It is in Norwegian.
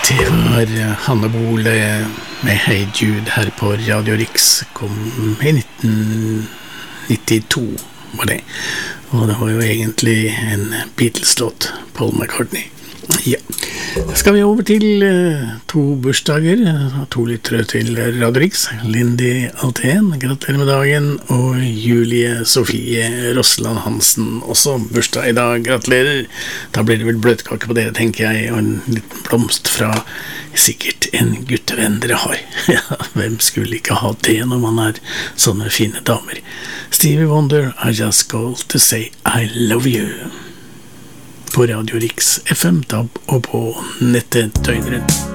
Det var Hanne Bole med Hey Jude her på Radio Rix, kom i 1992 var det, og det var jo egentlig en Beatles-låt, Paul McCartney. Ja, skal vi over til to bursdager, to lyttere til Radio Rix, Lindy Altén, gratulerer med dagen, og Julie Sofie Rosland Hansen, også bursdag i dag, gratulerer. Da blir det vel bløtkake på dere, tenker jeg, og en liten blomst fra sikkert en guttevenn dere har. Ja, hvem skulle ikke ha det når man har sånne fine damer? Stevie Wonder, I just called to say I love you. På Radio Rix FM, DAB og på nettet døgnet rundt.